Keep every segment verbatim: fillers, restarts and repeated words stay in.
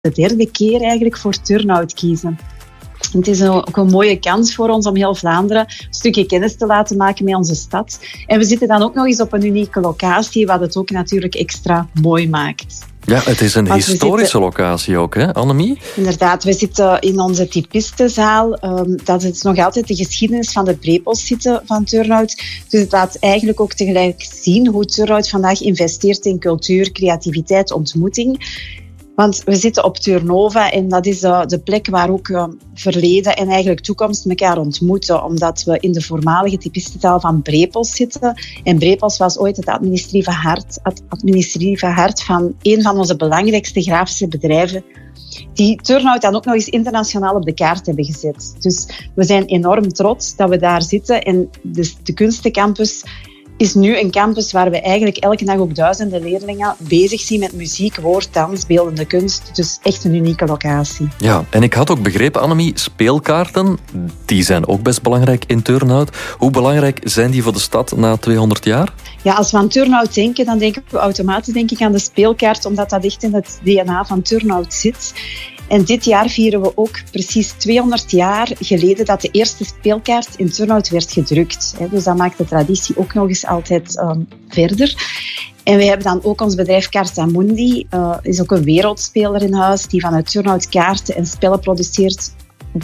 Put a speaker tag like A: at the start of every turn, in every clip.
A: de derde keer eigenlijk voor Turnhout kiezen. Het is ook een mooie kans voor ons om heel Vlaanderen een stukje kennis te laten maken met onze stad. En we zitten dan ook nog eens op een unieke locatie, wat het ook natuurlijk extra mooi maakt.
B: Ja, het is een Want historische zitten, locatie ook, hè, Annemie?
A: Inderdaad, we zitten in onze typistenzaal. Um, dat is nog altijd de geschiedenis van de Brepels zitten van Turnhout. Dus het laat eigenlijk ook tegelijk zien hoe Turnhout vandaag investeert in cultuur, creativiteit, ontmoeting. Want we zitten op Turnova en dat is uh, de plek waar ook uh, verleden en eigenlijk toekomst elkaar ontmoeten. Omdat we in de voormalige typistenzaal van Brepels zitten. En Brepels was ooit het administratieve hart, het administratieve hart van een van onze belangrijkste grafische bedrijven. Die Turnhout dan ook nog eens internationaal op de kaart hebben gezet. Dus we zijn enorm trots dat we daar zitten. En dus de Kunstencampus is nu een campus waar we eigenlijk elke dag ook duizenden leerlingen bezig zien met muziek, woord, dans, beeldende kunst. Dus echt een unieke locatie.
B: Ja, en ik had ook begrepen, Annemie, speelkaarten, die zijn ook best belangrijk in Turnhout. Hoe belangrijk zijn die voor de stad na tweehonderd jaar?
A: Ja, als we aan Turnhout denken, dan denken we automatisch denk ik aan de speelkaart, omdat dat echt in het D N A van Turnhout zit. En dit jaar vieren we ook precies tweehonderd jaar geleden dat de eerste speelkaart in Turnhout werd gedrukt. Dus dat maakt de traditie ook nog eens altijd um, verder. En we hebben dan ook ons bedrijf Carta Mundi. Uh, is ook een wereldspeler in huis die vanuit Turnhout kaarten en spellen produceert.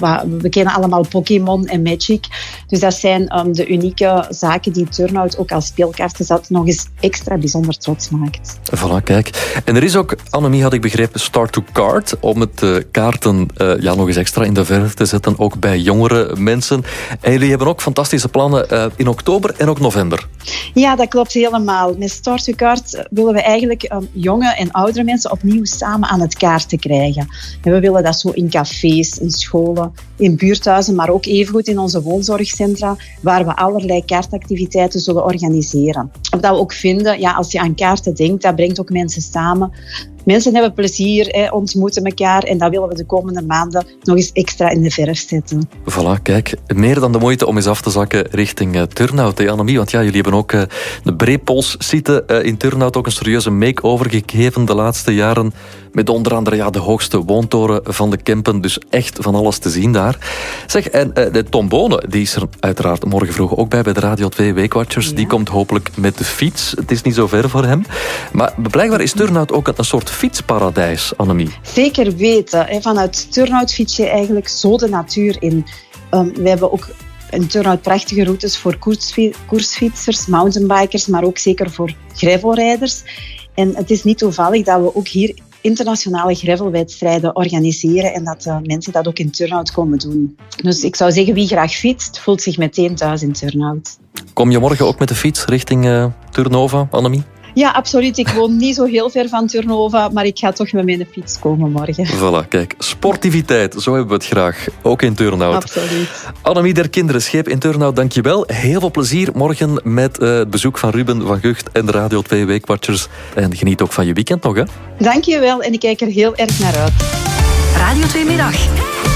A: We kennen allemaal Pokémon en Magic. Dus dat zijn um, de unieke zaken die Turnhout ook als speelkaartenzat nog eens extra bijzonder trots maakt.
B: Voilà, kijk. En er is ook, Annemie had ik begrepen, Start to Card, om het uh, kaarten uh, ja, nog eens extra in de verf te zetten, ook bij jongere mensen. En jullie hebben ook fantastische plannen uh, in oktober en ook november.
A: Ja, dat klopt helemaal. Met Start to Card willen we eigenlijk um, jonge en oudere mensen opnieuw samen aan het kaarten krijgen. En we willen dat zo in cafés, in scholen, in buurthuizen, maar ook evengoed in onze woonzorgcentra, waar we allerlei kaartactiviteiten zullen organiseren. Omdat we ook vinden, ja, als je aan kaarten denkt, dat brengt ook mensen samen. Mensen hebben plezier, hè, ontmoeten elkaar en dat willen we de komende maanden nog eens extra in de verf zetten.
B: Voilà, kijk, meer dan de moeite om eens af te zakken richting uh, Turnhout, hè, Annemie? Want ja, jullie hebben ook uh, de Brepels zitten uh, in Turnhout ook een serieuze make-over gegeven de laatste jaren. Met onder andere ja, de hoogste woontoren van de Kempen. Dus echt van alles te zien daar. Zeg, en uh, de Tom Bonen, die is er uiteraard morgen vroeg ook bij bij de Radio twee Weekwatchers. Ja. Die komt hopelijk met de fiets. Het is niet zo ver voor hem. Maar blijkbaar is Turnhout ook een, een soort fietsparadijs, Annemie.
A: Zeker weten. Hè. Vanuit Turnhout fiets je eigenlijk zo de natuur in. Um, we hebben ook in Turnhout prachtige routes voor koersfietsers, mountainbikers, maar ook zeker voor gravelrijders. En het is niet toevallig dat we ook hier internationale gravelwedstrijden organiseren en dat uh, mensen dat ook in Turnhout komen doen. Dus ik zou zeggen, wie graag fietst, voelt zich meteen thuis in Turnhout.
B: Kom je morgen ook met de fiets richting uh, Turnova, Annemie?
A: Ja, absoluut. Ik woon niet zo heel ver van Turnova, maar ik ga toch met mijn fiets komen morgen.
B: Voilà, kijk. Sportiviteit, zo hebben we het graag. Ook in Turnhout.
A: Absoluut.
B: Annemie der Kinderen, Scheep in Turnhout, dankjewel. Heel veel plezier morgen met uh, het bezoek van Ruben van Gucht en de Radio twee Weekwatchers. En geniet ook van je weekend nog, hè?
A: Dankjewel en ik kijk er heel erg naar uit.
C: Radio twee Middag.